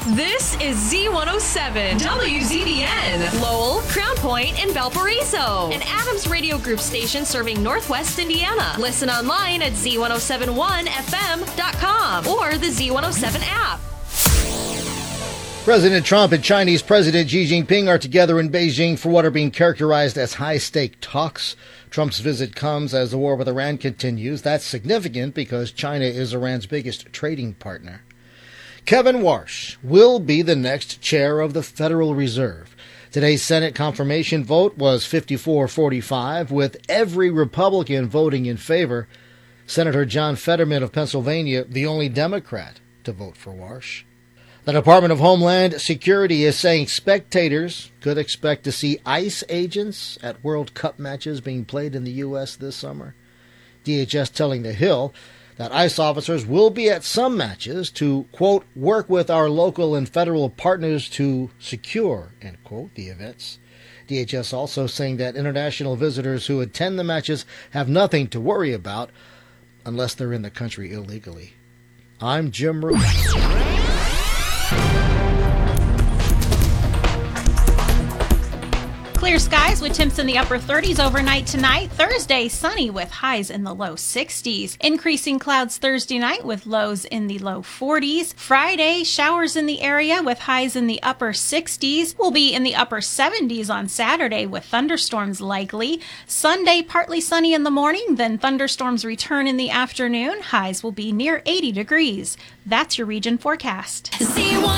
This is Z107, WZDN, Lowell, Crown Point, and Valparaiso, an Adams Radio Group station serving Northwest Indiana. Listen online at Z1071FM.com or the Z107 app. President Trump and Chinese President Xi Jinping are together in Beijing for what are being characterized as high-stake talks. Trump's visit comes as the war with Iran continues. That's significant because China is Iran's biggest trading partner. Kevin Warsh will be the next chair of the Federal Reserve. Today's Senate confirmation vote was 54-45, with every Republican voting in favor. Senator John Fetterman of Pennsylvania, the only Democrat to vote for Warsh. The Department of Homeland Security is saying spectators could expect to see ICE agents at World Cup matches being played in the U.S. this summer. DHS telling The Hill that ICE officers will be at some matches to, quote, work with our local and federal partners to secure, end quote, the events. DHS also saying that international visitors who attend the matches have nothing to worry about unless they're in the country illegally. I'm Jim Root. Clear skies with temps in the upper 30s overnight tonight. Thursday, sunny with highs in the low 60s. Increasing clouds Thursday night with lows in the low 40s. Friday, showers in the area with highs in the upper 60s. We'll be in the upper 70s on Saturday with thunderstorms likely. Sunday, partly sunny in the morning, then thunderstorms return in the afternoon. Highs will be near 80 degrees. That's your region forecast.